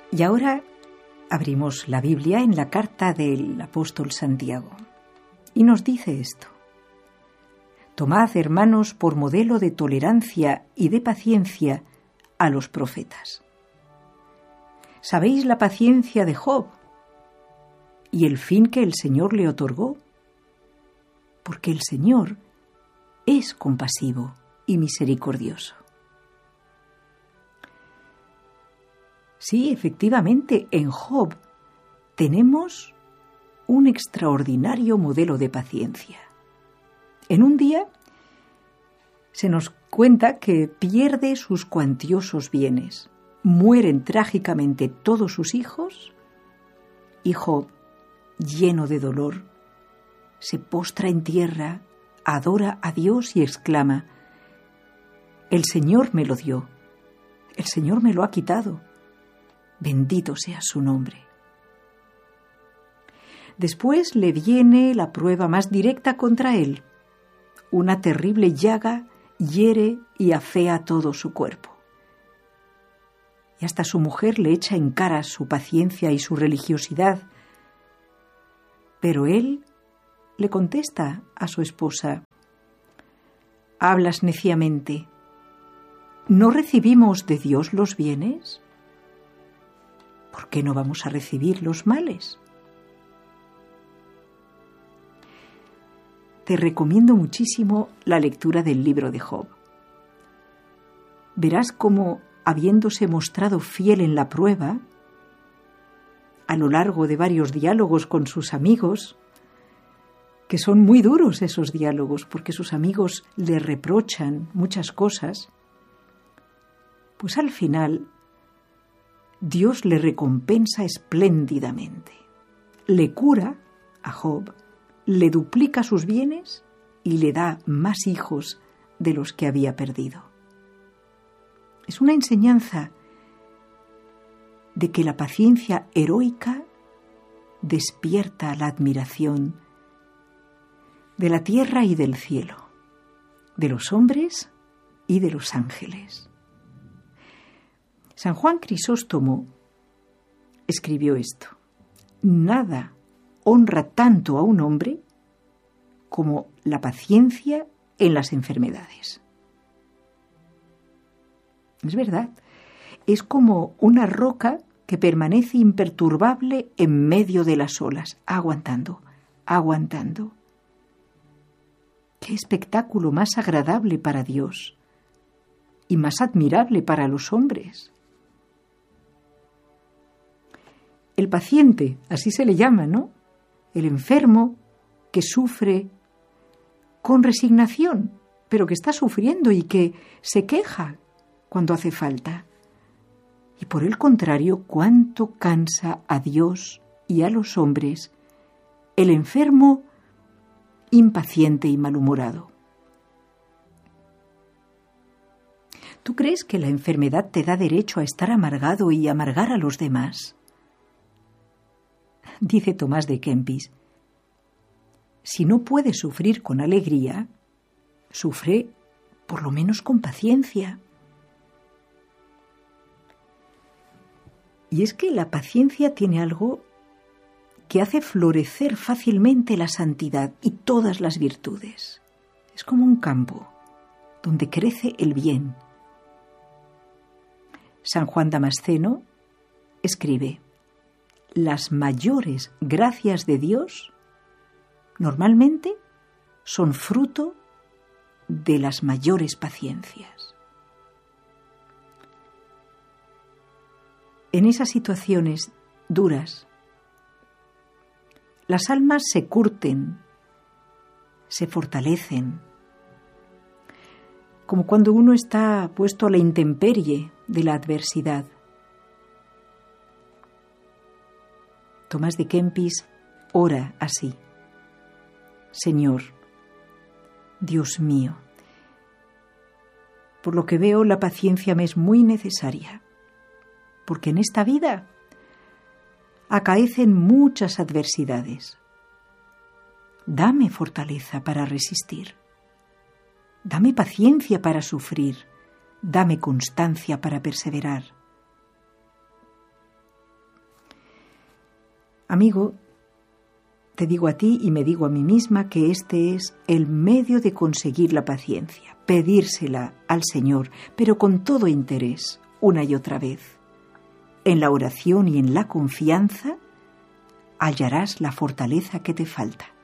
Y ahora abrimos la Biblia en la carta del apóstol Santiago y nos dice esto: Tomad, hermanos, por modelo de tolerancia y de paciencia a los profetas. ¿Sabéis la paciencia de Job y el fin que el Señor le otorgó? Porque el Señor es compasivo y misericordioso. Sí, efectivamente, en Job tenemos un extraordinario modelo de paciencia. En un día se nos cuenta que pierde sus cuantiosos bienes, mueren trágicamente todos sus hijos y Job, lleno de dolor, se postra en tierra, adora a Dios y exclama: El Señor me lo dio, el Señor me lo ha quitado, bendito sea su nombre. Después le viene la prueba más directa contra él. Una terrible llaga hiere y afea todo su cuerpo. Y hasta su mujer le echa en cara su paciencia y su religiosidad. Pero él le contesta a su esposa: Hablas neciamente. ¿No recibimos de Dios los bienes? ¿Por qué no vamos a recibir los males? Te recomiendo muchísimo la lectura del libro de Job. Verás cómo, habiéndose mostrado fiel en la prueba, a lo largo de varios diálogos con sus amigos, que son muy duros esos diálogos, porque sus amigos le reprochan muchas cosas, pues al final Dios le recompensa espléndidamente. Le cura a Job, le duplica sus bienes y le da más hijos de los que había perdido. Es una enseñanza de que la paciencia heroica despierta la admiración de la tierra y del cielo, de los hombres y de los ángeles. San Juan Crisóstomo escribió esto: Nada honra tanto a un hombre como la paciencia en las enfermedades. Es verdad, es como una roca que permanece imperturbable en medio de las olas, aguantando, aguantando. ¡Qué espectáculo más agradable para Dios y más admirable para los hombres! El paciente, así se le llama, ¿no? El enfermo que sufre con resignación, pero que está sufriendo y que se queja cuando hace falta. Y por el contrario, cuánto cansa a Dios y a los hombres el enfermo impaciente y malhumorado. ¿Tú crees que la enfermedad te da derecho a estar amargado y amargar a los demás? Dice Tomás de Kempis: si no puedes sufrir con alegría, sufre por lo menos con paciencia. Y es que la paciencia tiene algo que hace florecer fácilmente la santidad y todas las virtudes. Es como un campo donde crece el bien. San Juan Damasceno escribe: las mayores gracias de Dios normalmente son fruto de las mayores paciencias. En esas situaciones duras, las almas se curten, se fortalecen, como cuando uno está puesto a la intemperie de la adversidad. Tomás de Kempis ora así: Señor, Dios mío, por lo que veo la paciencia me es muy necesaria, porque en esta vida acaecen muchas adversidades. Dame fortaleza para resistir, dame paciencia para sufrir, dame constancia para perseverar. Amigo, te digo a ti y me digo a mí misma que este es el medio de conseguir la paciencia, pedírsela al Señor, pero con todo interés, una y otra vez. En la oración y en la confianza hallarás la fortaleza que te falta.